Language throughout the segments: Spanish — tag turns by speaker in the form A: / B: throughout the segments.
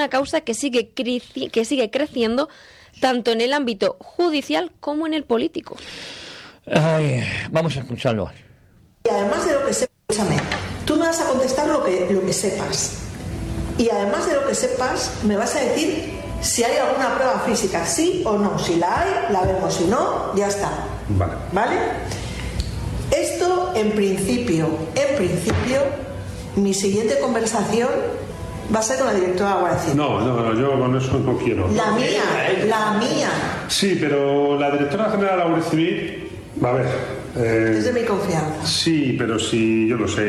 A: una causa que sigue creciendo tanto en el ámbito judicial como en el político.
B: Ay, vamos a escucharlo.
C: Y además de lo que sepas, escúchame, tú me vas a contestar lo que sepas. Y además de lo que sepas, me vas a decir si hay alguna prueba física, sí o no. Si la hay, la vemos. Si no, ya está. ¿Vale? Esto, en principio, mi siguiente conversación va a ser con la directora de la Guardia Civil.
D: No, yo con eso no quiero.
C: La mía.
D: Sí, pero la directora general de la Guardia Civil, a ver...
C: es de mi confianza.
D: Sí, pero sí, yo lo sé,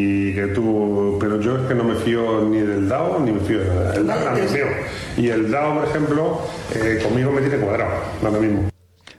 D: pero yo es que no me fío ni del DAO ni me fío de nada. El DAO no me fío. Y el DAO, por ejemplo, conmigo me tiene cuadrado, ahora mismo.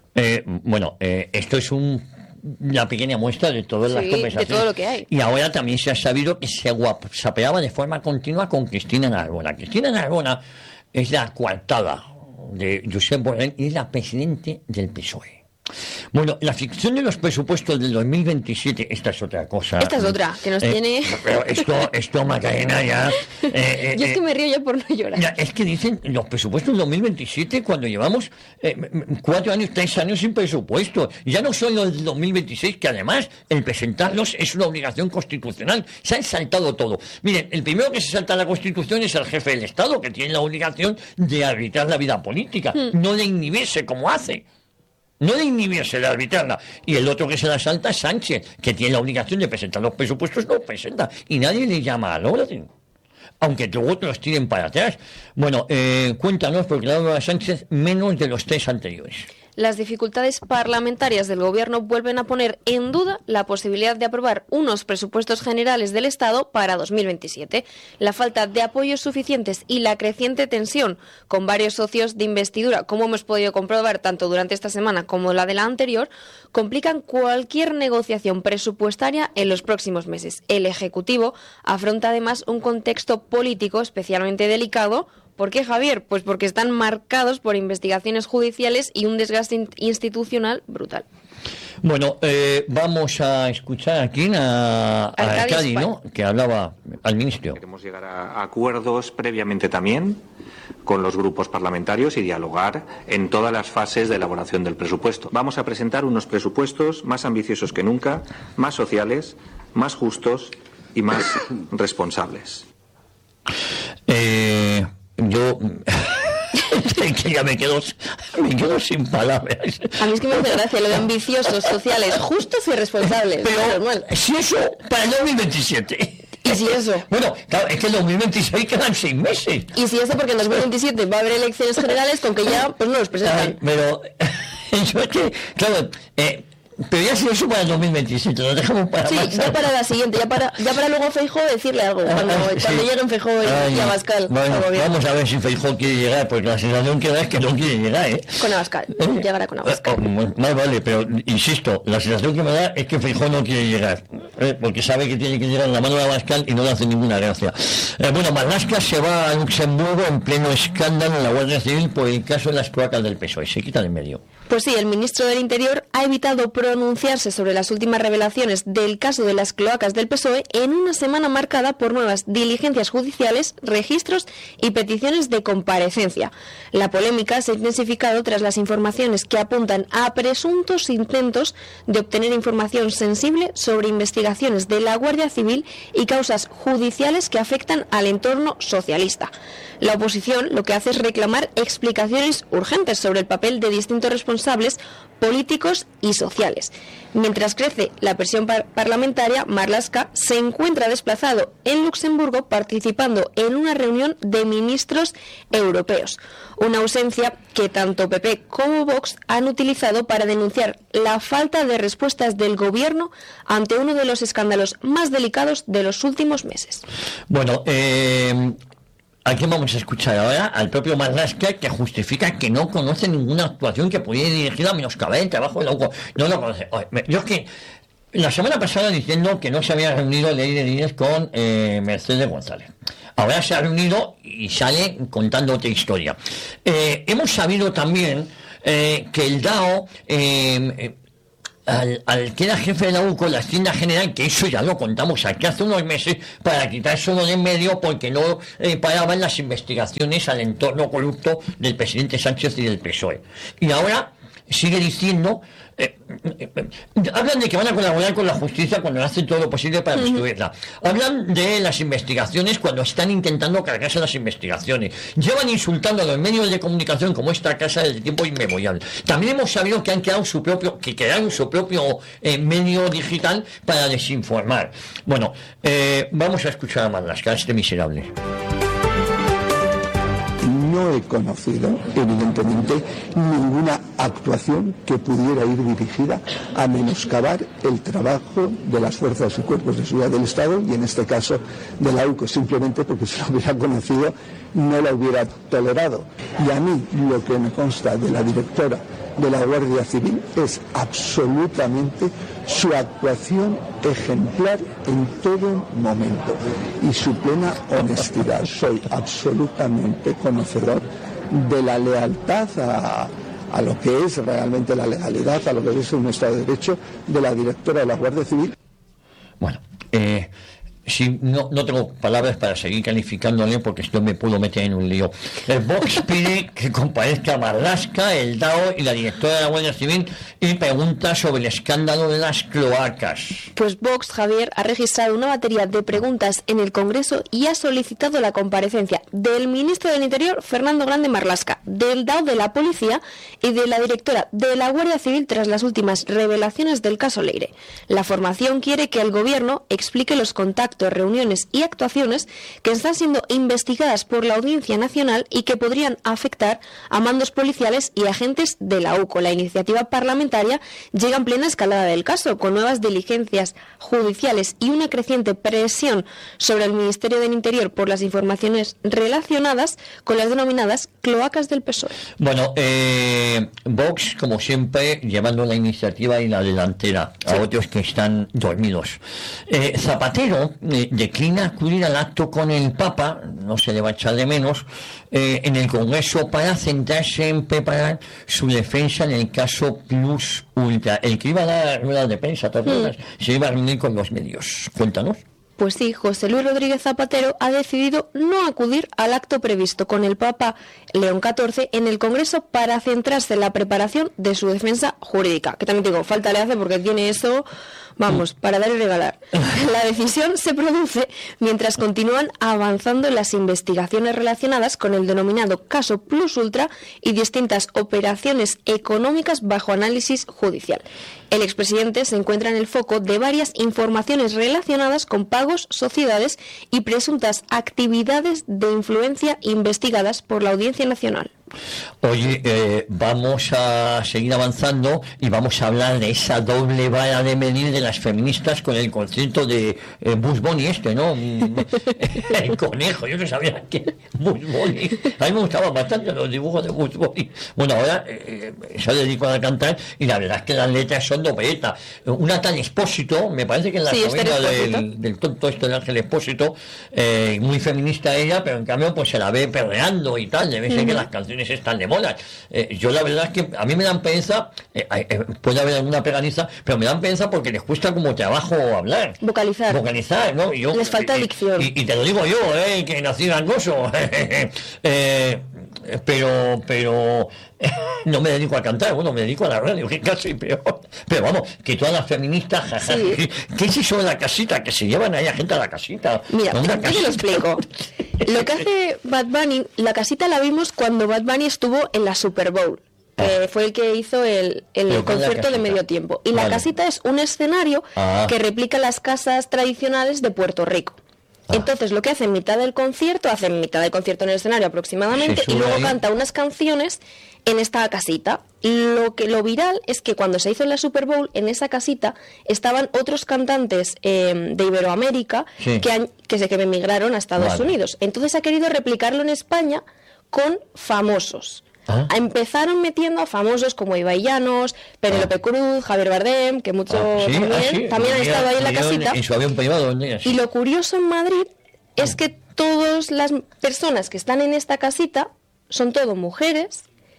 B: Esto es una pequeña muestra de todas las conversaciones.
A: De todo lo que hay.
B: Y ahora también se ha sabido que se whatsappeaba de forma continua con Cristina Narbona. Cristina Narbona es la coartada de Josep Borrell y es la presidente del PSOE. Bueno, la ficción de los presupuestos del 2027, esta es otra cosa.
A: Esta es otra, que nos tiene...
B: Pero esto Macarena, ya...
A: Yo es que me río ya por no llorar.
B: Ya, es que dicen los presupuestos del 2027 cuando llevamos 4 años, 3 años sin presupuesto. Ya no solo el 2026, que además el presentarlos es una obligación constitucional. Se han saltado todo. Miren, el primero que se salta la Constitución es el jefe del Estado, que tiene la obligación de arbitrar la vida política, no de inhibirse como hace. No de inhibirse, de arbitrarla. Y el otro que se la salta es Sánchez, que tiene la obligación de presentar los presupuestos, no los presenta. Y nadie le llama al orden. Aunque luego te los tiren para atrás. Bueno, cuéntanos, porque le ha dado a Sánchez menos de los 3 anteriores.
A: Las dificultades parlamentarias del Gobierno vuelven a poner en duda la posibilidad de aprobar unos presupuestos generales del Estado para 2027. La falta de apoyos suficientes y la creciente tensión con varios socios de investidura, como hemos podido comprobar tanto durante esta semana como la de la anterior, complican cualquier negociación presupuestaria en los próximos meses. El Ejecutivo afronta además un contexto político especialmente delicado. ¿Por qué, Javier? Pues porque están marcados por investigaciones judiciales y un desgaste institucional brutal.
B: Bueno, vamos a escuchar aquí a Arcadi, ¿no? Que hablaba al ministro.
E: Queremos llegar a acuerdos previamente también con los grupos parlamentarios y dialogar en todas las fases de elaboración del presupuesto. Vamos a presentar unos presupuestos más ambiciosos que nunca, más sociales, más justos y más responsables.
B: Yo que ya me quedo sin palabras.
A: A mí es que me hace gracia lo de ambiciosos, sociales, justos y responsables.
B: Pero si eso para el 2027.
A: ¿Y si eso?
B: Bueno, claro, es que en 2026 quedan 6 meses.
A: ¿Y si eso? Porque en 2027 va a haber elecciones generales con que ya pues no los presentan.
B: Ay, pero eso es que, claro, pero ya si eso para el 2027, lo dejamos para
A: más. Sí, ya para la siguiente, ya para luego Feijóo decirle algo, cuando lleguen Feijóo y Abascal.
B: Bueno, vamos a ver si Feijóo quiere llegar, porque la sensación que da es que no quiere llegar, ¿eh?
A: Con Abascal, llegará con Abascal.
B: Más vale, pero insisto, la sensación que me da es que Feijóo no quiere llegar, porque sabe que tiene que llegar en la mano de Abascal y no le hace ninguna gracia. Bueno, Marlaska se va a Luxemburgo en pleno escándalo en la Guardia Civil por el caso de las cloacas del PSOE, se quita de en medio.
A: Pues sí, el ministro del Interior ha evitado pronunciarse sobre las últimas revelaciones del caso de las cloacas del PSOE en una semana marcada por nuevas diligencias judiciales, registros y peticiones de comparecencia. La polémica se ha intensificado tras las informaciones que apuntan a presuntos intentos de obtener información sensible sobre investigaciones de la Guardia Civil y causas judiciales que afectan al entorno socialista. La oposición lo que hace es reclamar explicaciones urgentes sobre el papel de distintos responsables políticos y sociales. Mientras crece la presión parlamentaria, Marlaska se encuentra desplazado en Luxemburgo participando en una reunión de ministros europeos. Una ausencia que tanto PP como Vox han utilizado para denunciar la falta de respuestas del gobierno ante uno de los escándalos más delicados de los últimos meses.
B: Bueno, ¿a quién vamos a escuchar ahora? Al propio Marlaska, que justifica que no conoce ninguna actuación que pudiera ir dirigida a menoscabar el trabajo de la UCO. No lo conoce. Yo es que la semana pasada diciendo que no se había reunido Ley de Líderes con Mercedes González. Ahora se ha reunido y sale contando otra historia. Hemos sabido también que el DAO al que era jefe de la UCO, la Hacienda General, que eso ya lo contamos aquí hace unos meses, para quitar solo de en medio porque no paraban las investigaciones al entorno corrupto del presidente Sánchez y del PSOE. Y ahora sigue diciendo, hablan de que van a colaborar con la justicia cuando hacen todo lo posible para destruirla. Hablan de las investigaciones cuando están intentando cargarse las investigaciones. Llevan insultando a los medios de comunicación como esta casa desde tiempo inmemorial. También hemos sabido que crearon su propio medio digital para desinformar. Bueno, vamos a escuchar a Marlaska, este miserable.
F: No he conocido, evidentemente, ninguna actuación que pudiera ir dirigida a menoscabar el trabajo de las fuerzas y cuerpos de seguridad del Estado y, en este caso, de la UCO, simplemente porque si lo hubiera conocido no la hubiera tolerado. Y a mí lo que me consta de la directora de la Guardia Civil es absolutamente su actuación ejemplar en todo momento y su plena honestidad. Soy absolutamente conocedor de la lealtad a lo que es realmente la legalidad, a lo que es un Estado de Derecho de la directora de la Guardia Civil.
B: Bueno, sí, no tengo palabras para seguir calificándole porque esto me puedo meter en un lío. El Vox pide que comparezca Marlaska, el DAO y la directora de la Guardia Civil y pregunta sobre el escándalo de las cloacas.
A: Pues Vox, Javier, ha registrado una batería de preguntas en el Congreso y ha solicitado la comparecencia del ministro del Interior, Fernando Grande Marlaska, del DAO de la Policía y de la directora de la Guardia Civil tras las últimas revelaciones del caso Leire. La formación quiere que el Gobierno explique los contactos, reuniones y actuaciones que están siendo investigadas por la Audiencia Nacional y que podrían afectar a mandos policiales y agentes de la UCO. La iniciativa parlamentaria llega en plena escalada del caso, con nuevas diligencias judiciales y una creciente presión sobre el Ministerio del Interior por las informaciones relacionadas con las denominadas cloacas del PSOE.
B: Bueno, Vox, como siempre, llevando la iniciativa y la delantera a otros que están dormidos. Zapatero declina acudir al acto con el Papa, no se le va a echar de menos, en el Congreso para centrarse en preparar su defensa en el caso Plus Ultra. El que iba a dar ruedas de prensa, ¿te acuerdas? Se iba a reunir con los medios. Cuéntanos.
A: Pues sí, José Luis Rodríguez Zapatero ha decidido no acudir al acto previsto con el Papa León XIV en el Congreso para centrarse en la preparación de su defensa jurídica. Que también digo, falta le hace porque tiene eso, vamos, para dar y regalar. La decisión se produce mientras continúan avanzando las investigaciones relacionadas con el denominado caso Plus Ultra y distintas operaciones económicas bajo análisis judicial. El expresidente se encuentra en el foco de varias informaciones relacionadas con pagos, sociedades y presuntas actividades de influencia investigadas por la Audiencia Nacional.
B: Oye, vamos a seguir avanzando y vamos a hablar de esa doble vara de medir de las feministas con el concierto de Bugs Bunny ¿no? El conejo, yo no sabía que Bugs Bunny. A mí me gustaban bastante los dibujos de Bugs Bunny. Bueno, ahora se ha dedicado a cantar y la verdad es que las letras son de opereta. Una tal Expósito, me parece que en la familia del tonto del Ángel Expósito, muy feminista ella, pero en cambio pues se la ve perreando y tal, debe ser que las canciones están de moda. Yo la verdad es que a mí me dan pereza, puede haber alguna peganiza, pero me dan pereza porque les cuesta como trabajo hablar. Vocalizar, ¿no? Y yo,
A: les falta dicción.
B: Y te lo digo yo, que nací gangoso. Pero no me dedico a cantar, bueno, me dedico a la radio, que casi peor. Pero vamos, que todas las feministas, jaja, sí. ¿Qué es eso de la casita? Que se llevan ahí a gente a la casita.
A: Mira, yo te lo explico. Lo que hace Bad Bunny, la casita la vimos cuando Bad Bunny estuvo en la Super Bowl. Fue el que hizo el concierto de medio tiempo. Y la casita es un escenario que replica las casas tradicionales de Puerto Rico. Entonces lo que hace en mitad del concierto en el escenario aproximadamente y luego canta unas canciones en esta casita. Lo viral es que cuando se hizo en la Super Bowl, en esa casita estaban otros cantantes de Iberoamérica que emigraron a Estados Unidos. Entonces ha querido replicarlo en España con famosos. Empezaron metiendo a famosos como Ibai Llanos, Penélope Cruz, Javier Bardem, que muchos también han estado ahí en la casita.
B: En su avión privado,
A: y lo curioso en Madrid es que todas las personas que están en esta casita son todo mujeres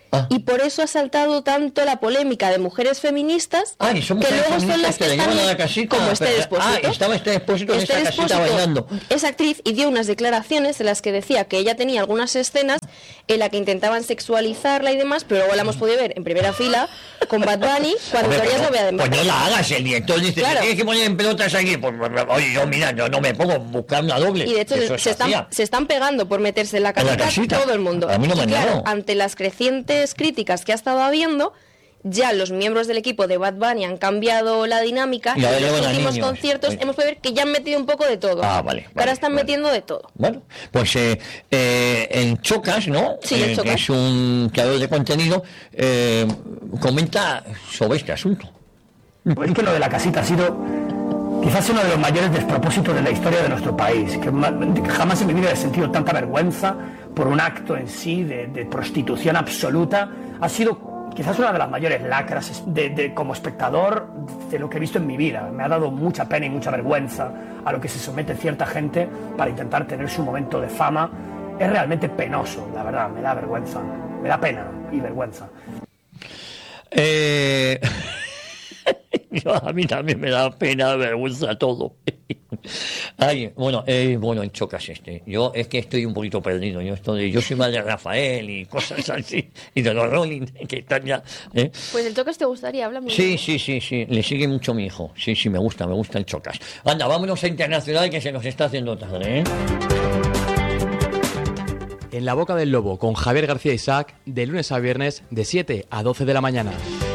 A: Y por eso ha saltado tanto la polémica de mujeres feministas,
B: y son
A: que
B: mujeres
A: luego son las
B: feministas
A: que
B: le
A: están
B: llevan a la casita,
A: como Esther Expósito.
B: Estaba Esther Expósito en esa casita bailando.
A: Es actriz y dio unas declaraciones en las que decía que ella tenía algunas escenas en las que intentaban sexualizarla y demás, pero luego la hemos podido ver en primera fila con Bad Bunny, cuando todavía no vea de más.
B: Pues no la hagas, el director dice,
A: Claro.
B: tienes que poner en pelotas aquí. Pues, oye, yo mira, yo no me pongo a buscar una doble.
A: Y de hecho
B: Eso
A: se están pegando por meterse en la casita todo el mundo.
B: A mí no me
A: y
B: han
A: claro,
B: negado.
A: ante las crecientes críticas que ha estado habiendo, ya los miembros del equipo de Bad Bunny han cambiado la dinámica y
B: ahora
A: en los
B: llevan a
A: últimos
B: niños.
A: conciertos hemos podido ver que ya han metido un poco de todo.
B: Vale.
A: Ahora están metiendo de todo.
B: Bueno, pues en Chocas, ¿no?
A: Sí, en Chocas.
B: Que es un creador de contenido, comenta sobre este asunto.
G: Pues es que lo de la casita ha sido quizás uno de los mayores despropósitos de la historia de nuestro país, que jamás en mi vida he sentido tanta vergüenza por un acto en sí de prostitución absoluta. Ha sido quizás una de las mayores lacras como espectador de lo que he visto en mi vida. Me ha dado mucha pena y mucha vergüenza a lo que se somete cierta gente para intentar tener su momento de fama. Es realmente penoso, la verdad, me da vergüenza, me da pena y vergüenza.
B: A mí también me da pena, vergüenza todo. Bueno, en Chocas yo es que estoy un poquito perdido. Yo soy más de Rafael y cosas así, y de los Rolling, que están ya.
A: Pues el Chocas te gustaría, habla muy
B: Sí,
A: bien.
B: le sigue mucho mi hijo. Sí, me gusta el Chocas. Anda, vámonos a internacional, que se nos está haciendo tarde,
H: En la boca del lobo, con Javier García Isaac, de lunes a viernes, de 7 a 12 de la mañana.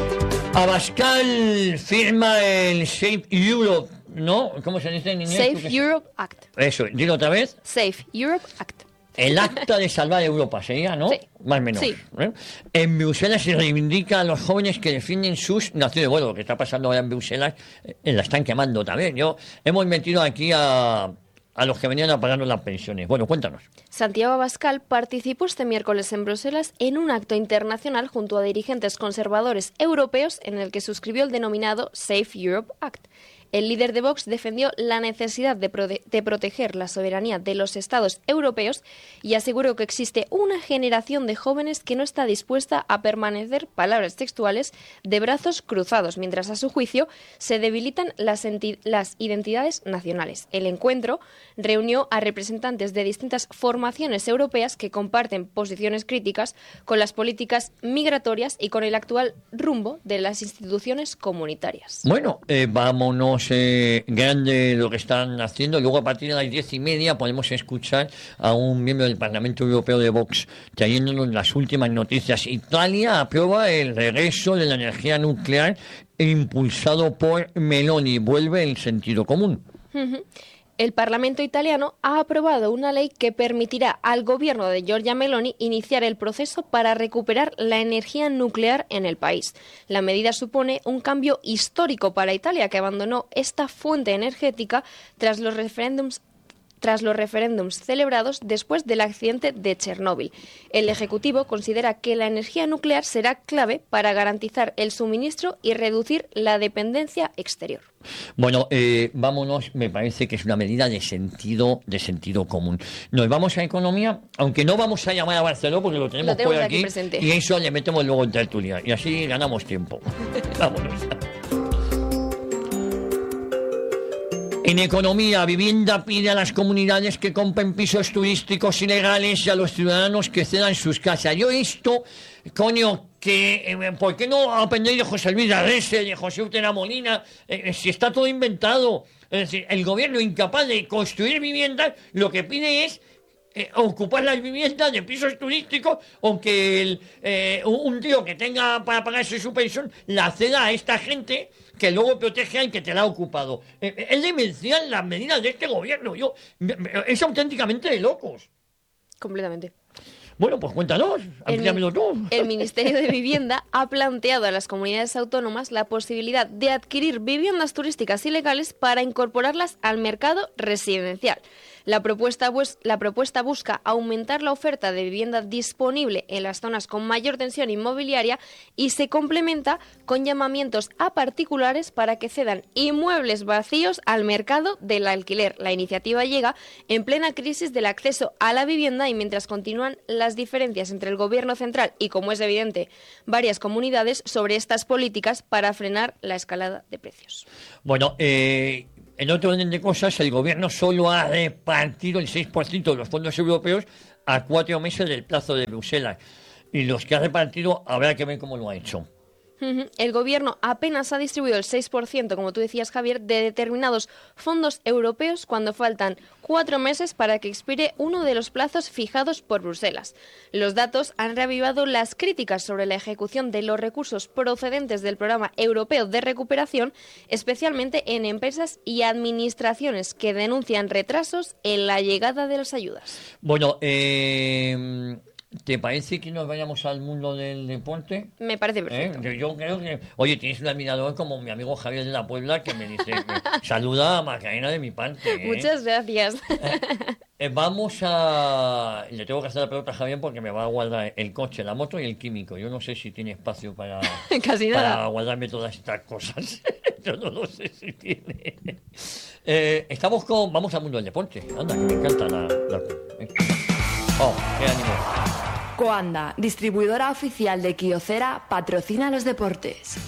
B: Abascal firma el Safe Europe, ¿no? ¿Cómo se dice en inglés?
A: Safe Europe Act.
B: Eso, dilo otra vez.
A: Safe Europe Act.
B: El acta de salvar Europa sería, ¿no?
A: Sí.
B: Más o menos.
A: Sí.
B: En Bruselas se reivindica a los jóvenes que defienden sus naciones. Bueno, lo que está pasando ahora en Bruselas, la están quemando también. Hemos metido aquí a los que venían a pagarnos las pensiones. Bueno, cuéntanos.
A: Santiago Abascal participó este miércoles en Bruselas en un acto internacional junto a dirigentes conservadores europeos en el que suscribió el denominado Safe Europe Act. El líder de Vox defendió la necesidad de proteger la soberanía de los Estados europeos y aseguró que existe una generación de jóvenes que no está dispuesta a permanecer, palabras textuales, de brazos cruzados, mientras a su juicio se debilitan las identidades nacionales. El encuentro reunió a representantes de distintas formaciones europeas que comparten posiciones críticas con las políticas migratorias y con el actual rumbo de las instituciones comunitarias.
B: Bueno, vámonos grande lo que están haciendo. Luego a partir de las 10:30 podemos escuchar a un miembro del Parlamento Europeo de Vox trayéndonos las últimas noticias. Italia aprueba el regreso de la energía nuclear impulsado por Meloni. Vuelve el sentido común.
A: El Parlamento italiano ha aprobado una ley que permitirá al gobierno de Giorgia Meloni iniciar el proceso para recuperar la energía nuclear en el país. La medida supone un cambio histórico para Italia, que abandonó esta fuente energética tras los referéndums celebrados después del accidente de Chernóbil. El Ejecutivo considera que la energía nuclear será clave para garantizar el suministro y reducir la dependencia exterior.
B: Bueno, vámonos, me parece que es una medida de sentido común. Nos vamos a economía, aunque no vamos a llamar a Barceló porque lo tenemos por aquí
A: presente.
B: Y eso le metemos luego en tertulia y así ganamos tiempo. Vámonos. En economía, Vivienda pide a las comunidades que compren pisos turísticos ilegales y a los ciudadanos que cedan sus casas. Yo esto, coño, ¿por qué no aprendéis de José Luis Arrese, de José Utera Molina? Si está todo inventado. Es decir, el gobierno incapaz de construir viviendas, lo que pide es ocupar las viviendas de pisos turísticos, aunque un tío que tenga para pagarse su pensión la ceda a esta gente que luego protege al que te la ha ocupado. Es demencial las medidas de este gobierno. Es auténticamente de locos.
A: Completamente.
B: Bueno, pues cuéntanos, amplíamelo tú.
A: El Ministerio de Vivienda ha planteado a las comunidades autónomas la posibilidad de adquirir viviendas turísticas ilegales para incorporarlas al mercado residencial. La propuesta busca aumentar la oferta de vivienda disponible en las zonas con mayor tensión inmobiliaria y se complementa con llamamientos a particulares para que cedan inmuebles vacíos al mercado del alquiler. La iniciativa llega en plena crisis del acceso a la vivienda y mientras continúan las diferencias entre el Gobierno central y, como es evidente, varias comunidades sobre estas políticas para frenar la escalada de precios.
B: Bueno, en otro orden de cosas, el Gobierno solo ha repartido el 6% de los fondos europeos a 4 meses del plazo de Bruselas. Y los que ha repartido, habrá que ver cómo lo ha hecho.
A: El Gobierno apenas ha distribuido el 6%, como tú decías, Javier, de determinados fondos europeos cuando faltan 4 meses para que expire uno de los plazos fijados por Bruselas. Los datos han reavivado las críticas sobre la ejecución de los recursos procedentes del Programa Europeo de Recuperación, especialmente en empresas y administraciones que denuncian retrasos en la llegada de las ayudas.
B: Bueno, ¿te parece que nos vayamos al mundo del deporte?
A: Me parece perfecto.
B: Yo creo que... Oye, tienes un admirador como mi amigo Javier de la Puebla que me dice, saluda a Macarena de mi parte.
A: Muchas gracias.
B: Vamos a... Le tengo que hacer la pregunta a Javier porque me va a guardar el coche, la moto y el químico. Yo no sé si tiene espacio para,
A: Casi nada.
B: para guardarme todas estas cosas. Yo no lo sé si tiene. Vamos al mundo del deporte. Anda, que me encanta Oh, qué ánimo.
I: Coanda, distribuidora oficial de Kyocera, patrocina los deportes.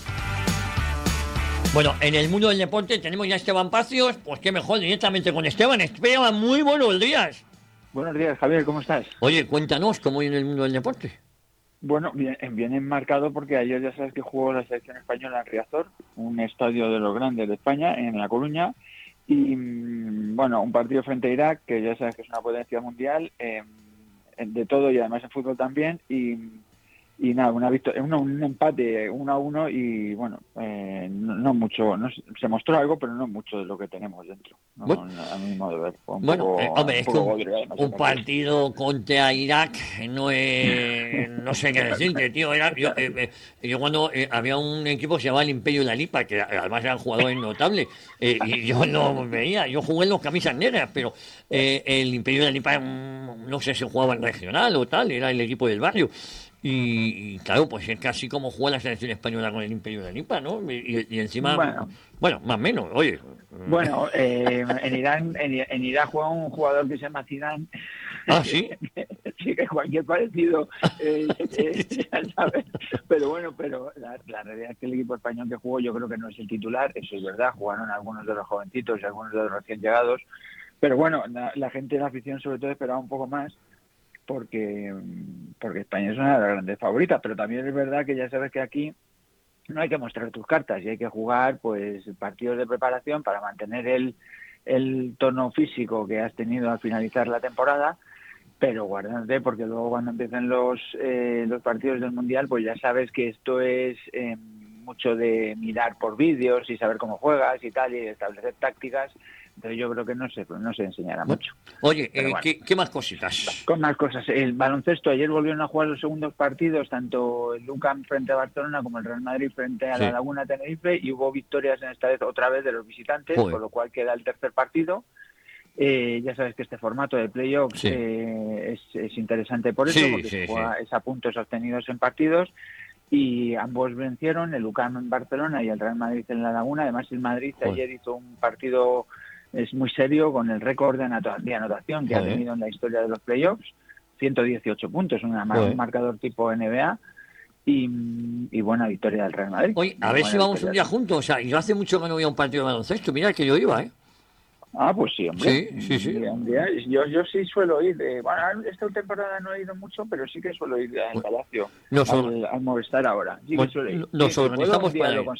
B: Bueno, en el mundo del deporte tenemos ya a Esteban Pacios, pues qué mejor directamente con Esteban. Esteban, muy buenos días.
J: Buenos días, Javier, ¿cómo estás?
B: Oye, cuéntanos cómo en el mundo del deporte.
J: Bueno, bien enmarcado porque ayer ya sabes que jugó la selección española en Riazor, un estadio de los grandes de España, en La Coruña, y bueno, un partido frente a Irak, que ya sabes que es una potencia mundial, de todo y además en fútbol también, y nada, un empate 1-1 y bueno, no mucho, se mostró algo, pero no mucho de lo que tenemos dentro, a mi modo de ver.
B: Hombre, es que un partido contra Irak no sé qué decirte, tío. Yo cuando había un equipo que se llamaba el Imperio de la Lipa, que además eran jugadores notables, y yo no veía, yo jugué en los camisas negras, pero el Imperio de la Lipa, no sé si jugaba en regional o tal, era el equipo del barrio. Y claro, pues es casi como juega la selección española con el Imperio de la Lipa, ¿no? Y encima, bueno, más o menos, oye.
J: Bueno, en Irak juega un jugador que se llama Zidane.
B: Ah, ¿sí?
J: Sí, que cualquier parecido, ¿sabes? Pero bueno, la realidad es que el equipo español que jugó yo creo que no es el titular, eso es verdad, jugaron algunos de los jovencitos y algunos de los recién llegados, pero bueno, la gente de la afición sobre todo esperaba un poco más, porque España es una de las grandes favoritas, pero también es verdad que ya sabes que aquí no hay que mostrar tus cartas y hay que jugar pues partidos de preparación para mantener el tono físico que has tenido al finalizar la temporada, pero guárdate porque luego cuando empiecen los partidos del Mundial pues ya sabes que esto es mucho de mirar por vídeos y saber cómo juegas y tal, y establecer tácticas. Entonces yo creo que no se enseñará mucho.
B: Oye, bueno, ¿qué más cositas?
J: Con más cosas. El baloncesto, ayer volvieron a jugar los segundos partidos, tanto el UCAM frente a Barcelona como el Real Madrid frente a la Laguna Tenerife, y hubo victorias en esta vez otra vez de los visitantes, con lo cual queda el tercer partido. Ya sabes que este formato de playoffs es interesante por eso, porque se juega es a puntos obtenidos en partidos, y ambos vencieron, el UCAM en Barcelona y el Real Madrid en la Laguna. Además el Madrid ayer hizo un partido muy serio, con el récord de anotación que ha tenido en la historia de los playoffs, 118 puntos, un marcador tipo NBA, y buena victoria del Real Madrid.
B: Oye, a ver si vamos un día juntos. O sea, yo hace mucho que no veía un partido de baloncesto, mira que yo iba, ¿eh?
J: Ah, pues sí, hombre.
B: Sí.
J: Yo sí suelo ir. Bueno, esta temporada no he ido mucho, pero sí que suelo ir al Palacio, al Movistar ahora. Sí, que suelo ir.
B: Nos organizamos para ir.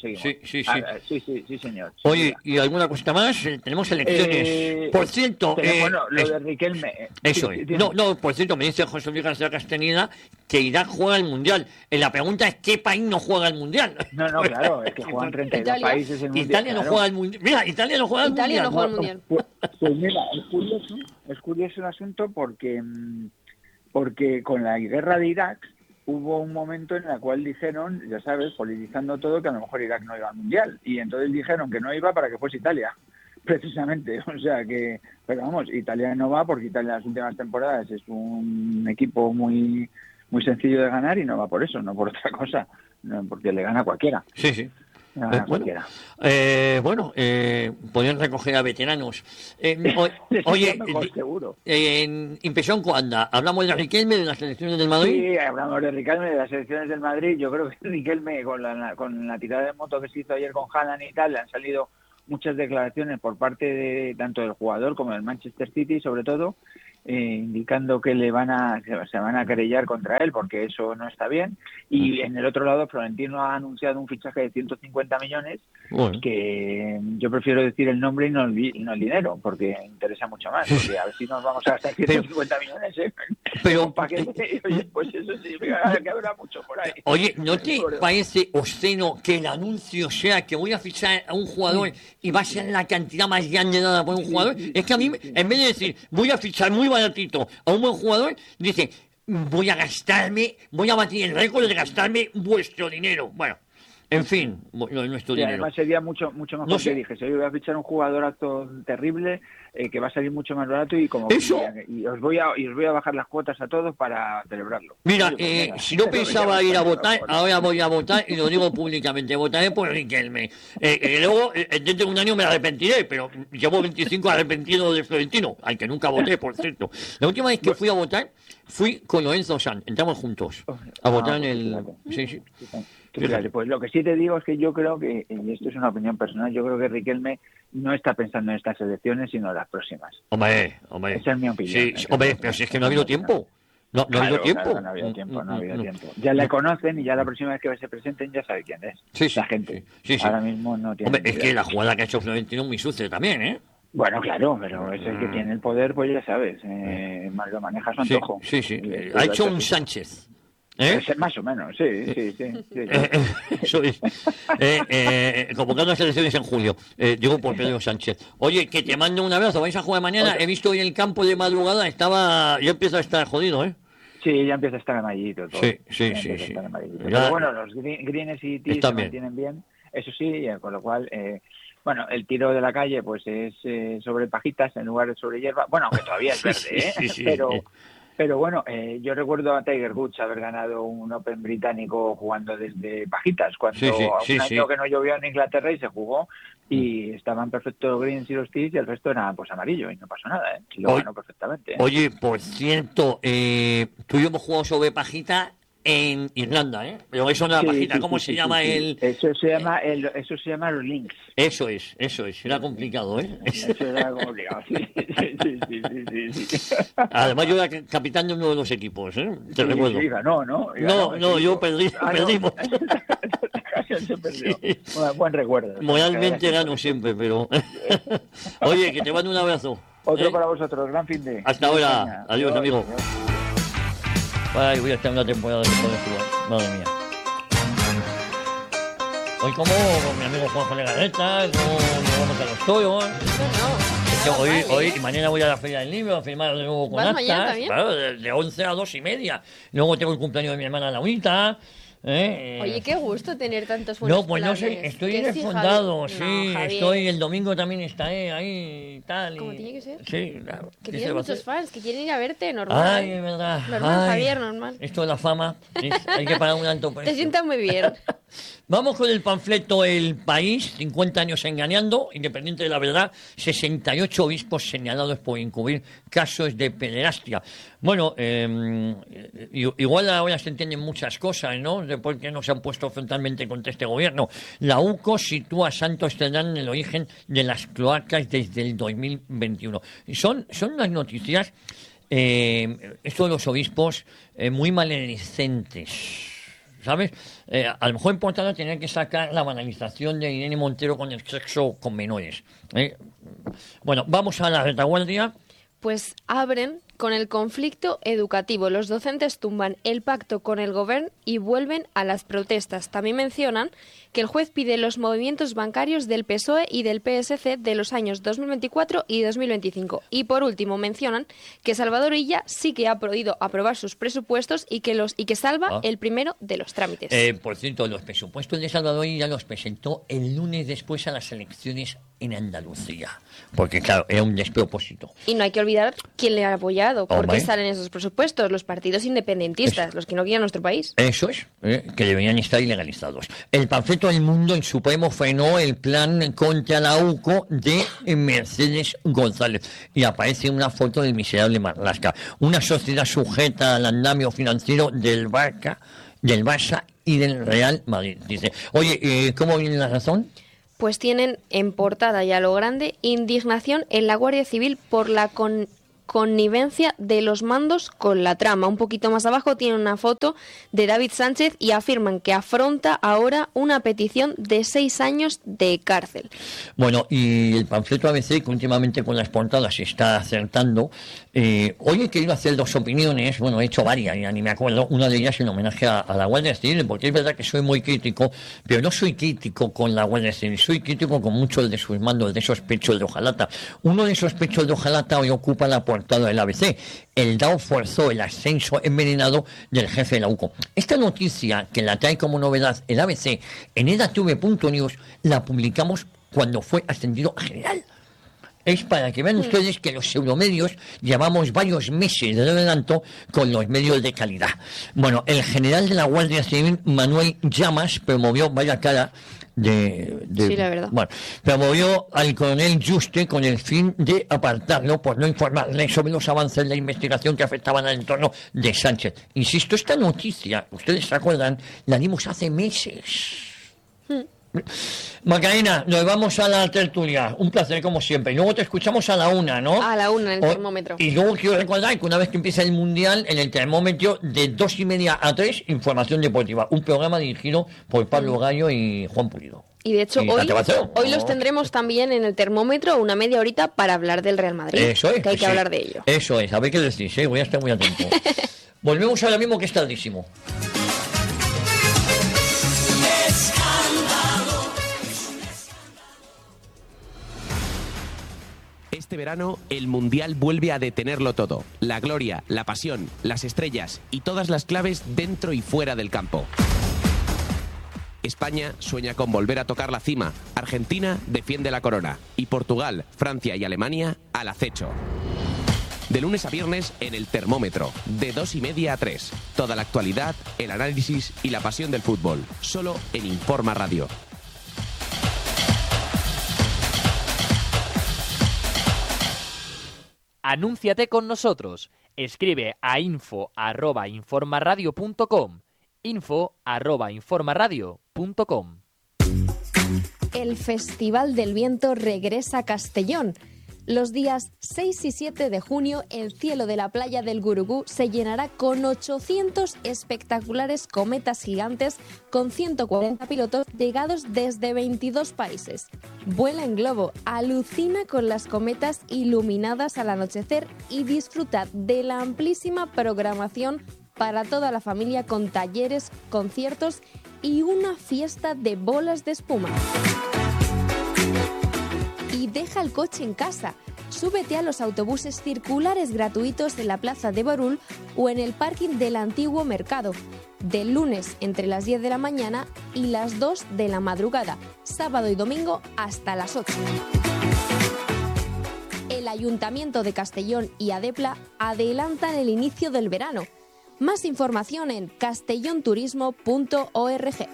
J: Sí, señor.
B: Oye, ¿y alguna cosita más? Tenemos elecciones. Por cierto...
J: lo de Riquelme...
B: Eso es. No, por cierto, me dice José Luis García Castaneda que Irak juega el Mundial. La pregunta es, ¿qué país no juega el Mundial?
J: No, claro, es que juegan 32 países el Mundial.
B: Italia no juega el Mundial. Mira, Italia no juega el Mundial.
J: Pues mira, es curioso el asunto porque con la guerra de Irak hubo un momento en el cual dijeron, ya sabes, politizando todo, que a lo mejor Irak no iba al Mundial, y entonces dijeron que no iba para que fuese Italia. precisamente. O sea que, pero vamos, Italia no va porque Italia en las últimas temporadas es un equipo muy muy sencillo de ganar y no va por eso, no por otra cosa, no, porque le gana a cualquiera.
B: Sí, sí.
J: Cualquiera.
B: Podrían recoger a veteranos. Oye,
J: seguro.
B: impresión cuando hablamos de Riquelme, de las selecciones del Madrid.
J: Sí, hablamos de Riquelme, de las selecciones del Madrid. Yo creo que Riquelme, con la tirada de moto que se hizo ayer con Haaland y tal, le han salido muchas declaraciones por parte de tanto del jugador como del Manchester City, sobre todo, indicando que se van a querellar contra él porque eso no está bien. Y en el otro lado, Florentino ha anunciado un fichaje de 150 millones, que yo prefiero decir el nombre y no el dinero, porque interesa mucho más, porque a ver si nos vamos a gastar 150 millones,
B: pero
J: paquete, oye, pues eso significa que habrá mucho por ahí.
B: Oye, ¿no te parece obsceno que el anuncio sea que voy a fichar a un jugador y va a ser la cantidad más grande dada por un jugador? Es que a mí, en vez de decir voy a fichar muy baratito a un buen jugador, dice voy a batir el récord de gastarme vuestro dinero. Bueno, en fin, nuestro dinero.
J: Además sería mucho mejor que dije, voy a fichar un jugador acto terrible, que va a salir mucho más barato y como y os voy a bajar las cuotas a todos para celebrarlo.
B: Mira, si no pensaba ir a votar, ahora voy a votar y lo digo públicamente, votaré por Riquelme. Luego, dentro de un año me arrepentiré, pero llevo 25 arrepentido de Florentino, al que nunca voté, por cierto. La última vez que fui a votar, fui con Lorenzo Sanz, entramos juntos a votar en el... Sí.
J: Pues lo que sí te digo es que yo creo que, y esto es una opinión personal, yo creo que Riquelme no está pensando en estas elecciones, sino en las próximas.
B: Hombre.
J: Esa es mi opinión.
B: Sí, hombre, pero si es que no ha habido tiempo. No ha habido tiempo.
J: No ha habido tiempo. Ya la conocen y ya la próxima vez que se presenten ya sabe quién es. La gente.
B: Sí.
J: Ahora mismo no tiene...
B: Hombre, es que la jugada que ha hecho Florentino es muy sucia también, ¿eh?
J: Bueno, claro, pero es el que tiene el poder, pues ya sabes, lo maneja a su antojo.
B: Sí. Ha hecho un Sánchez.
J: Más o menos, sí.
B: Eso es. Convocando las elecciones en julio. Digo por Pedro Sánchez. Oye, que te mando un abrazo. ¿Vais a jugar mañana? He visto hoy el campo de madrugada. Ya empieza a estar jodido, ¿eh?
J: Sí, ya empieza a estar amarillito todo.
B: Sí.
J: Pero bueno, los Greens y Tis se mantienen bien. Eso sí, con lo cual... bueno, el tiro de la calle pues es sobre pajitas en lugar de sobre hierba. Bueno, aunque todavía es verde,
B: Sí.
J: Pero bueno, yo recuerdo a Tiger Woods haber ganado un Open británico jugando desde pajitas, cuando un año que no llovió en Inglaterra y se jugó y estaban perfectos los greens y los tees y el resto era pues amarillo y no pasó nada, y lo ganó perfectamente.
B: Oye, por cierto, tú y yo hemos jugado sobre pajita en Irlanda, ¿eh? Pero eso no es la pajita, ¿cómo se llama el...?
J: Eso se llama los links.
B: Eso es, era complicado, ¿eh?
J: Eso era complicado, sí.
B: Además yo era capitán de uno de los equipos, ¿eh? Te recuerdo.
J: Sí, ganó, ¿no?
B: No, yo perdimos.
J: Se perdió. Buen recuerdo.
B: Moralmente gano siempre, pero... Oye, que te mando un abrazo.
J: Otro para vosotros, gran fin de...
B: Hasta ahora. Adiós, amigo. Ay, voy a estar una temporada de jugar. Madre mía. Hoy como con mi amigo Juanjo Legarreta, nos vamos a los toros. Hoy y mañana voy a la Feria del Libro a firmar de nuevo con actas. Claro, de 11 a 2:30. Luego tengo el cumpleaños de mi hermana Laurita.
A: Oye, qué gusto tener tantos buenos
B: planes. No, sé, estoy desfondado, sí, estoy, el domingo también estaré ahí, tal.
A: Como tiene que ser.
B: Sí, claro.
A: Que tienes muchos fans que quieren ir a verte, normal.
B: Ay, es verdad.
A: Normal, Javier, normal.
B: Esto de la fama, hay que pagar un alto precio.
A: Te sientas muy bien.
B: Vamos con el panfleto El País, 50 años engañando, independiente de la verdad, 68 obispos señalados por encubrir casos de pederastia. Bueno, igual ahora se entienden muchas cosas, ¿no? De por qué no se han puesto frontalmente contra este gobierno. La UCO sitúa a Santos Cerdán en el origen de las cloacas desde el 2021. Son unas noticias, esto de los obispos, muy maledicentes. ¿Sabes? A lo mejor importante tener que sacar la banalización de Irene Montero con el sexo con menores. Bueno, vamos a la retaguardia.
A: Pues abren Con el conflicto educativo, los docentes tumban el pacto con el gobierno y vuelven a las protestas. También mencionan que el juez pide los movimientos bancarios del PSOE y del PSC de los años 2024 y 2025. Y por último mencionan que Salvador Illa sí que ha podido aprobar sus presupuestos y que salva el primero de los trámites.
B: Por cierto, los presupuestos de Salvador Illa los presentó el lunes después a las elecciones en Andalucía. Porque claro, era un despropósito.
A: Y no hay que olvidar quién le ha apoyado, por qué salen esos presupuestos, los partidos independentistas, los que no quieren nuestro país.
B: Eso es, que deberían estar ilegalizados. El panfleto del Mundo, el Supremo frenó el plan contra la UCO de Mercedes González. Y aparece una foto del miserable Marlaska, una sociedad sujeta al andamio financiero del Barça y del Real Madrid. Dice, oye, ¿cómo viene la razón?
A: Pues tienen en portada y a lo grande indignación en la Guardia Civil por la connivencia de los mandos con la trama. Un poquito más abajo tienen una foto de David Sánchez y afirman que afronta ahora una petición de 6 años de cárcel.
B: Bueno, y el panfleto ABC, que últimamente con las portadas se está acertando. Hoy he querido hacer 2 opiniones, bueno, he hecho varias, ya ni me acuerdo. Una de ellas en homenaje a la Guardia Civil, porque es verdad que soy muy crítico, pero no soy crítico con la Guardia Civil, soy crítico con muchos de sus mandos, de esos pechos de hojalata. Uno de esos pechos de hojalata hoy ocupa la portada del ABC. El DAO forzó el ascenso envenenado del jefe de la UCO. Esta noticia, que la trae como novedad el ABC en edatv.news, la publicamos cuando fue ascendido a general. Es para que vean ustedes que los euromedios llevamos varios meses de adelanto con los medios de calidad. Bueno, el general de la Guardia Civil, Manuel Llamas, promovió, vaya cara
A: sí, la verdad.
B: Bueno, promovió al coronel Juste con el fin de apartarlo por no informarle sobre los avances de la investigación que afectaban al entorno de Sánchez. Insisto, esta noticia, ustedes se acuerdan, la dimos hace meses. Macarena, nos vamos a la tertulia. Un placer como siempre. Y luego te escuchamos a la 1, ¿no?
A: A la 1 en el termómetro.
B: Y luego quiero recordar que una vez que empiece el Mundial, en el termómetro de 2:30 a 3, Información Deportiva. Un programa dirigido por Pablo Gallo y Juan Pulido.
A: Y de hecho, hoy los tendremos también en el termómetro una media horita para hablar del Real Madrid.
B: Eso es.
A: Que hay que hablar de ello.
B: Eso es. A ver qué decís, voy a estar muy atento. Volvemos ahora mismo, que es tardísimo.
K: Este verano, el Mundial vuelve a detenerlo todo. La gloria, la pasión, las estrellas y todas las claves dentro y fuera del campo. España sueña con volver a tocar la cima. Argentina defiende la corona. Y Portugal, Francia y Alemania al acecho. De lunes a viernes en el termómetro, de 2:30 a 3. Toda la actualidad, el análisis y la pasión del fútbol. Solo en Informa Radio.
L: Anúnciate con nosotros. Escribe a info@informaradio.com. info@informaradio.com.
A: El Festival del Viento regresa a Castellón. Los días 6 y 7 de junio, el cielo de la playa del Gurugú se llenará con 800 espectaculares cometas gigantes con 140 pilotos llegados desde 22 países. Vuela en globo, alucina con las cometas iluminadas al anochecer y disfruta de la amplísima programación para toda la familia con talleres, conciertos y una fiesta de bolas de espuma. Y deja el coche en casa. Súbete a los autobuses circulares gratuitos en la plaza de Barul o en el parking del antiguo mercado. Del lunes entre las 10 de la mañana y las 2 de la madrugada. Sábado y domingo hasta las 8. El Ayuntamiento de Castellón y Adepla adelantan el inicio del verano. Más información en castellonturismo.org.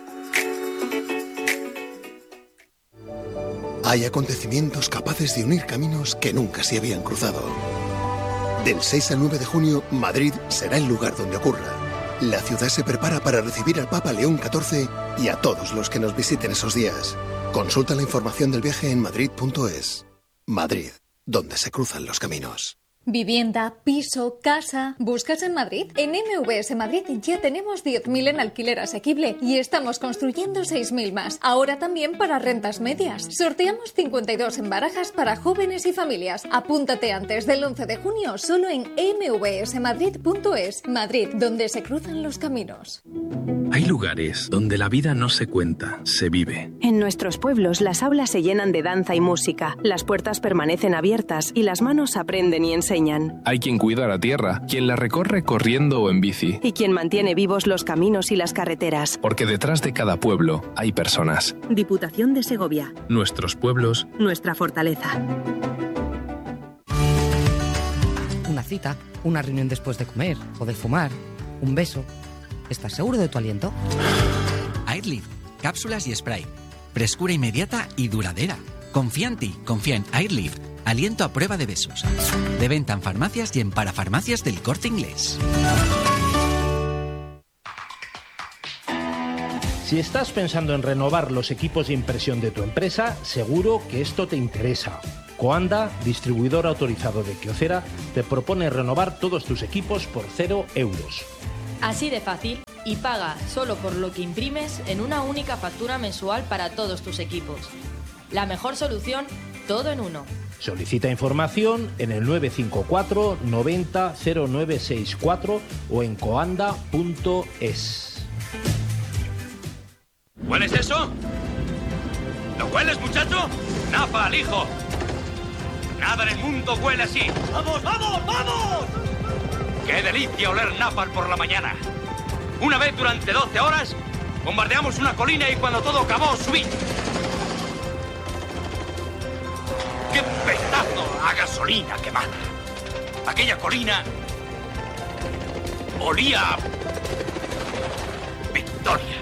M: Hay acontecimientos capaces de unir caminos que nunca se habían cruzado. Del 6 al 9 de junio, Madrid será el lugar donde ocurra. La ciudad se prepara para recibir al Papa León XIV y a todos los que nos visiten esos días. Consulta la información del viaje en madrid.es. Madrid, donde se cruzan los caminos.
N: Vivienda, piso, casa... ¿Buscas en Madrid? En MVS Madrid ya tenemos 10.000 en alquiler asequible y estamos construyendo 6.000 más. Ahora también para rentas medias. Sorteamos 52 en barajas para jóvenes y familias. Apúntate antes del 11 de junio solo en mvsmadrid.es. Madrid, donde se cruzan los caminos.
O: Hay lugares donde la vida no se cuenta, se vive.
P: En nuestros pueblos las aulas se llenan de danza y música, las puertas permanecen abiertas y las manos aprenden y enseñan.
O: Hay quien cuida la tierra, quien la recorre corriendo o en bici.
P: Y quien mantiene vivos los caminos y las carreteras.
O: Porque detrás de cada pueblo hay personas.
P: Diputación de Segovia.
O: Nuestros pueblos.
P: Nuestra fortaleza.
Q: Una cita, una reunión después de comer o de fumar, un beso. ¿Estás seguro de tu aliento?
R: Airlift, cápsulas y spray. Frescura inmediata y duradera. Confía en ti, confía en Airlift. Aliento a prueba de besos. De venta en farmacias y en parafarmacias del Corte Inglés.
S: Si estás pensando en renovar los equipos de impresión de tu empresa, seguro que esto te interesa. Coanda, distribuidor autorizado de Kyocera, te propone renovar todos tus equipos por 0 euros.
T: Así de fácil, y paga solo por lo que imprimes en una única factura mensual para todos tus equipos. La mejor solución, todo en uno.
S: Solicita información en el 954 90 0964 o en coanda.es.
U: ¿Hueles eso? ¿Lo hueles, muchacho? ¡Napa, al hijo! Nada en el mundo huele así. ¡Vamos, vamos, vamos! ¡Qué delicia oler napal por la mañana! Una vez durante 12 horas, bombardeamos una colina y cuando todo acabó, subí. ¡Qué pedazo a gasolina quemada! Aquella colina olía a victoria.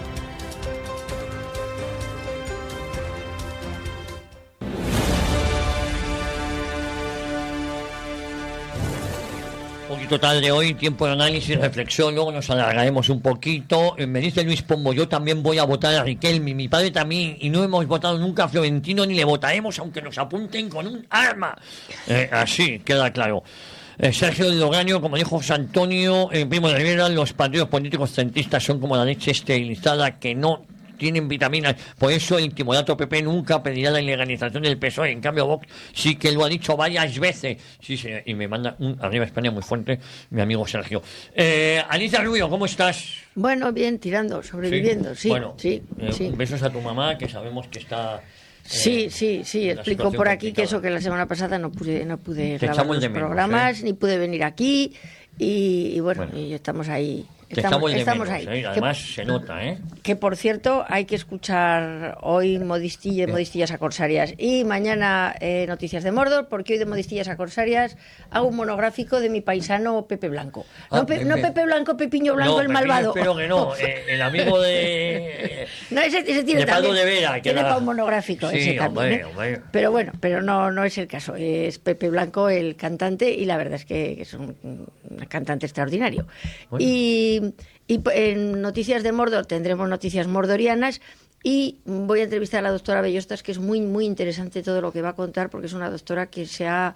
B: Un poquito tarde hoy, tiempo de análisis, reflexión, luego nos alargaremos un poquito. Me dice Luis Pombo, yo también voy a votar a Riquelme, mi padre también, y no hemos votado nunca a Florentino ni le votaremos aunque nos apunten con un arma. Así, queda claro. Sergio del Logaño, como dijo José Antonio, Primo de Rivera, los partidos políticos centristas son como la leche esterilizada que no tienen vitaminas, por eso el timorato PP nunca pedirá la ilegalización del PSOE, en cambio Vox sí que lo ha dicho varias veces. Sí, señor. Y me manda un arriba España muy fuerte mi amigo Sergio. Alicia Rubio, ¿cómo estás?
V: Bueno, bien, tirando, sobreviviendo, sí.
B: Bueno,
V: sí.
B: Besos a tu mamá, que sabemos que está...
V: Sí, explico por aquí que eso, que la semana pasada no pude grabar los programas, ni pude venir aquí, y bueno, y estamos ahí. Estamos ahí.
B: Además se nota, ¿eh?
V: Que por cierto hay que escuchar hoy Modistillas a Corsarias y mañana Noticias de Mordor, porque hoy de Modistillas a Corsarias hago un monográfico de mi paisano Pepe Blanco. No Pepe Blanco, Pepiño Blanco, el malvado.
B: Espero que no, el amigo de...
V: No, ese tiene
B: de
V: también.
B: De Vera,
V: tiene para un monográfico,
B: sí,
V: ese también. Hombre. Pero bueno, no es el caso. Es Pepe Blanco el cantante y la verdad es que es un cantante extraordinario. Bueno. Y en Noticias de Mordor tendremos noticias mordorianas y voy a entrevistar a la doctora Bellostas, que es muy muy interesante todo lo que va a contar, porque es una doctora que se ha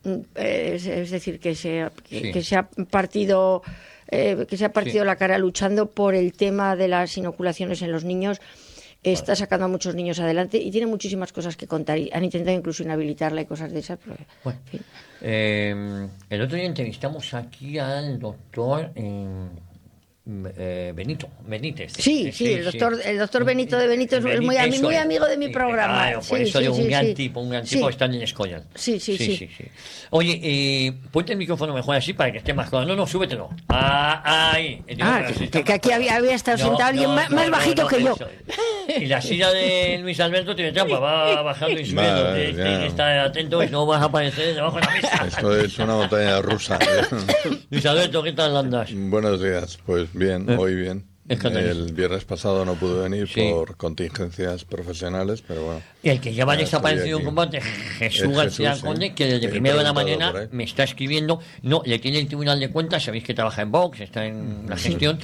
V: partido la cara luchando por el tema de las inoculaciones en los niños. Está sacando a muchos niños adelante y tiene muchísimas cosas que contar. Y han intentado incluso inhabilitarla y cosas de esas. Pero,
B: bueno, en fin. El otro día entrevistamos aquí al doctor Benítez.
V: Sí, el doctor Benito de Benito es muy amigo de mi programa.
B: Claro, por eso digo, un gran tipo está en el Escollan.
V: Sí.
B: Oye, ponte el micrófono mejor así para que esté más claro. No, súbetelo. Ahí.
V: Que aquí había estado sentado alguien más bajito que yo.
B: Y la silla de Luis Alberto tiene trampa, va bajando y subiendo. Tienes que estar atento y no vas a aparecer debajo de la mesa.
W: Esto es una montaña rusa.
B: Luis Alberto, ¿qué tal andas?
W: Buenos días, pues bien, hoy bien. El viernes pasado no pude venir por contingencias profesionales, pero bueno.
B: Y el que lleva desaparecido en combate, Jesús García Conde, que desde primero de la mañana me está escribiendo, no, le tiene el Tribunal de Cuentas, sabéis que trabaja en Vox, está en la gestión,